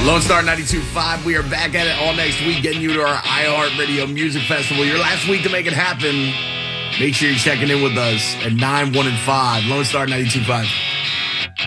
Lone Star 92.5. We are back at it all next week, getting you to our iHeartRadio Music Festival. Your last week to make it happen. Make sure you're checking in with us at 9, 1, and 5. Lone Star 92.5.